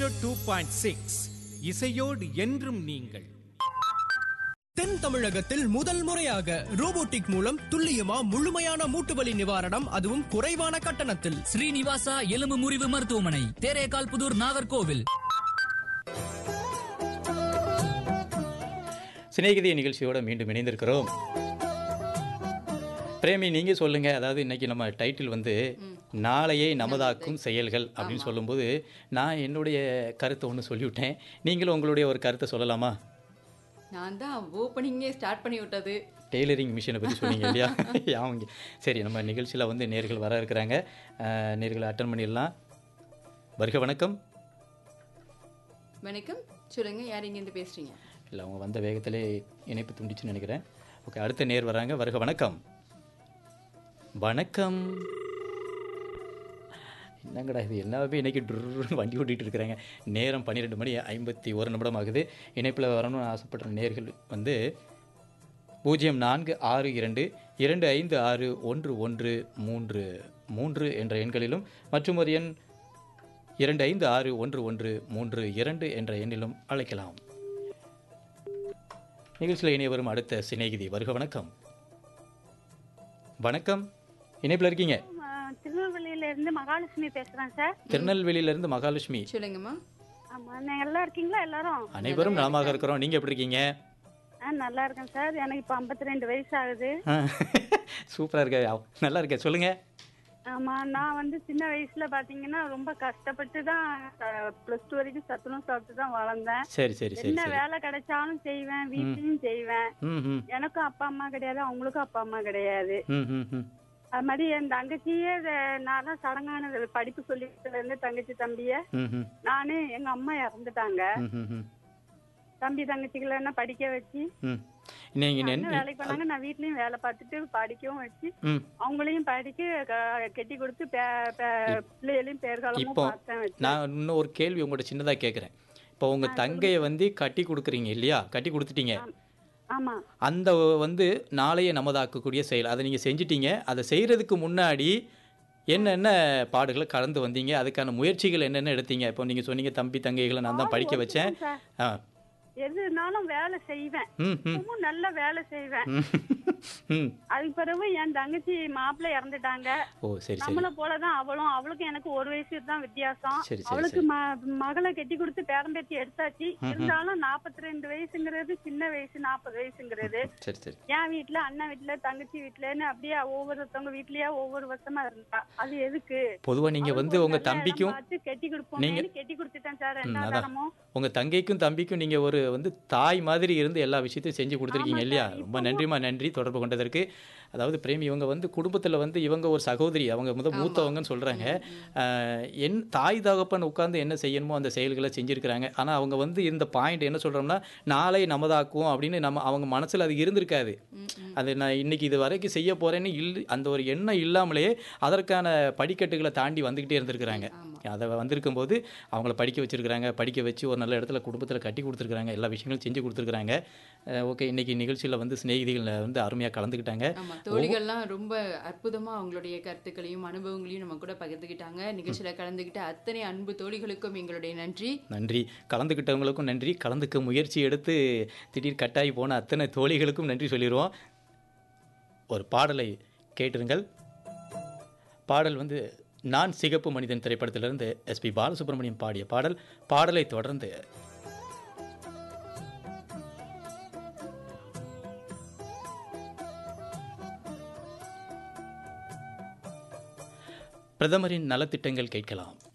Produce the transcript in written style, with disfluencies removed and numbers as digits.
2.6 இசையோடு என்றும் நீங்கள். தென் தமிழகத்தில் முதல் முறையாக ரோபோட்டிக் மூலம் துல்லியமா முழுமையான மூட்டுவலி நிவாரணம், அதுவும் குறைவான கட்டணத்தில். ஸ்ரீனிவாசா எலும்பு முறிவு மருத்துவமனை, தேரேகால் புதூர், நாகர்கோவில். சிநேகிதி நிகழ்ச்சியோட மீண்டும் இணைந்திருக்கிறோம். பிரேமி, நீங்க சொல்லுங்க. அதாவது இன்னைக்கு நம்ம டைட்டில் வந்து நாளையே நமதாக்கும் செயல்கள் அப்படின்னு சொல்லும்போது நான் என்னுடைய கருத்தை ஒன்று சொல்லிவிட்டேன். நீங்களும் உங்களுடைய ஒரு கருத்தை சொல்லலாமா? நான் தான் ஓப்பனிங்கே ஸ்டார்ட் பண்ணி விட்டது. டெய்லரிங் மிஷினை பற்றி சொன்னீங்க இல்லையா? அவங்க சரி, நம்ம நிகழ்ச்சியில் வந்து நேர்கள் வர இருக்கிறாங்க. நேர்களை அட்டன் பண்ணிடலாம். வருக வணக்கம். வணக்கம், சொல்லுங்க. யார் இங்கேருந்து பேசுறீங்க? இல்லை, அவங்க வந்த வேகத்திலே இணைப்பு துண்டிச்சுன்னு நினைக்கிறேன். ஓகே, அடுத்த நேர் வராங்க. வருக வணக்கம். வணக்கம். என்னங்கடா இது, எல்லாமே இன்றைக்கி வண்டி ஓட்டிகிட்டு இருக்கிறாங்க. நேரம் 12:51 ஆகுது. இணைப்பில் வரணும்னு ஆசைப்படுற நேர்கள் வந்து 0426256113 என்ற எண்களிலும் மற்றும் ஒரு எண் 25611332 என்ற எண்ணிலும் அழைக்கலாம். நிகழ்ச்சியில் இணைய வரும் அடுத்த சிநேகிதி. வருக வணக்கம். வணக்கம், இணைப்பில் இருக்கீங்க. திருநெல்வேலியிலிருந்து மகாலட்சுமி பேசுறேன் சார். திருநெல்வேலியிலிருந்து மகாலட்சுமி. சொல்லுங்கம்மா. ஆமா, நல்லா இருக்கீங்களா எல்லாரும்? அனைவரும் நலமாக இருக்கிறோம். நீங்க எப்படி இருக்கீங்க? நல்லா இருக்கேன் சார். எனக்கு இப்போ 52 வயசு ஆகுது. சூப்பரா இருக்க, நல்லா இருக்க. சொல்லுங்க. ஆமா, நான் வந்து சின்ன வயசுல பாத்தீங்கன்னா ரொம்ப கஷ்டப்பட்டு தான் +2 வரைக்கும் சத்துணவு சாப்பிட்டு தான் வளர்ந்தேன். சரி சரி சரி. என்ன வேலை கிடைச்சாலும் செய்வேன், வீட்லயும் செய்வேன். எனக்கும் அப்பா அம்மா கிடையாது, அவங்களுக்கும் அப்பா அம்மா கிடையாது. அது மாதிரி என் தங்கச்சியே நான் தான் சடங்கான படிப்பு சொல்லிட்டு இருந்து தங்கச்சி தம்பிய நானு எங்க அம்மா இறந்துட்டாங்க. தம்பி தங்கச்சிகளை என்ன படிக்க வச்சு வேலைக்கு போனாங்க. நான் வீட்லயும் வேலை பார்த்துட்டு படிக்கவும் வச்சு அவங்களையும் படிக்க கட்டி கொடுத்து பிள்ளைகளையும் பேர்காலமும் பார்த்தேன் வச்சு. நான் இன்னும் ஒரு கேள்வி உங்கள்கிட்ட சின்னதா கேட்கறேன். இப்போ உங்க தங்கைய வந்து கட்டி கொடுக்குறீங்க இல்லையா? கட்டி கொடுத்துட்டீங்க. ஆமா. அந்த வந்து நாளையே நமதாக்கக்கூடிய செயல், அதை நீங்க செஞ்சிட்டீங்க. அதை செய்யறதுக்கு முன்னாடி என்னென்ன பாடுகளை கடந்து வந்தீங்க? அதுக்கான முயற்சிகள் என்னென்ன எடுத்தீங்க? இப்போ நீங்க சொன்னீங்க தம்பி தங்கைகளை நான் தான் படிக்க வச்சேன். எதுனாலும் வேலை செய்வேன், நல்ல வேலை செய்வேன். அதுக்கு பிறகு என் தங்கச்சி மாப்பிள்ளை இறந்துட்டாங்க. நம்மள போலதான் அவளுக்கும் எனக்கு 1 வயசு தான் வித்தியாசம். அவளுக்கு மகளை கட்டி கொடுத்து பேரம்பேத்தி எடுத்தாச்சு. இருந்தாலும் 42 வயசுங்கிறது சின்ன வயசு, 40 வயசுங்கிறது. என் வீட்டுல, அண்ணன் வீட்டுல, தங்கச்சி வீட்டுலன்னு அப்படியே ஒவ்வொருத்தவங்க வீட்லயே ஒவ்வொரு வருஷமா இருந்தா. அது எதுக்கு? பொதுவா நீங்க வந்து உங்க தம்பிக்கும் கட்டி கொடுப்போம், கட்டி கொடுத்துட்டேன் சார். உங்க தங்கைக்கும் தம்பிக்கும் நீங்க ஒரு வந்து தாய் மாதிரி இருந்து எல்லா விஷயத்தையும் செஞ்சு கொடுத்துருக்கீங்க இல்லையா? ரொம்ப நன்றிமா, நன்றி தொடர்பு கொண்டதற்கு. அதாவது பிரேமி, இவங்க வந்து குடும்பத்தில் வந்து இவங்க ஒரு சகோதரி, அவங்க மூத்தவங்கன்னு சொல்கிறாங்க. என் தாய் தகப்பன் உட்காந்து என்ன செய்யணுமோ அந்த செயல்களை செஞ்சுருக்கிறாங்க. ஆனால் அவங்க வந்து இந்த பாயிண்ட் என்ன சொல்கிறோம்னா, நாளை நமதாக்குவோம் அப்படின்னு அவங்க மனசில் அது இருந்திருக்காது. அது நான் இன்னைக்கு இது வரைக்கும் செய்ய போகிறேன்னு அந்த ஒரு எண்ணம் இல்லாமலே அதற்கான படிக்கட்டுகளை தாண்டி வந்துக்கிட்டே இருந்திருக்கிறாங்க. அதை வந்திருக்கும் போது அவங்கள படிக்க வச்சுருக்கிறாங்க. படிக்க வச்சு ஒரு நல்ல இடத்துல குடும்பத்தில் கட்டி கொடுத்துருக்குறாங்க. எல்லா விஷயங்களும் செஞ்சு கொடுத்துருக்குறாங்க. ஓகே, இன்னைக்கு நிகழ்ச்சியில் வந்து சிநேகிதிகள் வந்து அருமையாக கலந்துக்கிட்டாங்க. தோழிகள்லாம் ரொம்ப அற்புதமாக அவங்களுடைய கருத்துக்களையும் அனுபவங்களையும் நம்ம கூட பகிர்ந்துக்கிட்டாங்க. நிகழ்ச்சியில் கலந்துக்கிட்ட அத்தனை அன்பு தோழிகளுக்கும் எங்களுடைய நன்றி. நன்றி. கலந்துக்கிட்டவங்களுக்கும் நன்றி. கலந்துக்க முயற்சி எடுத்து திடீர் கட்டாயி போன அத்தனை தோழிகளுக்கும் நன்றி சொல்லிடுவோம். ஒரு பாடலை கேட்டுருங்கள். பாடல் வந்து நான் சிகப்பு மனிதன் திரைப்படத்திலிருந்து எஸ்பி பாலசுப்ரமணியம் பாடிய பாடல். பாடலை தொடர்ந்து பிரதமரின் நலத்திட்டங்கள் கேட்கலாம்.